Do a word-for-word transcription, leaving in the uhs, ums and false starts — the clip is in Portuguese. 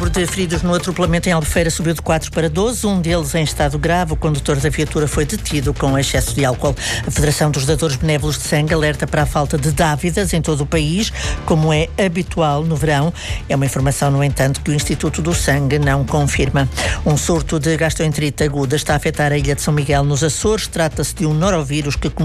número de feridos no atropelamento em Albufeira subiu de quatro para doze, um deles em estado grave. O condutor da viatura foi detido com excesso de álcool. A Federação dos Dadores Benévolos de Sangue alerta para a falta de dávidas em todo o país, como é habitual no verão. É uma informação, no entanto, que o Instituto do Sangue não confirma. Um surto de gastroenterite aguda está a afetar a ilha de São Miguel, nos Açores. Trata-se de um norovírus que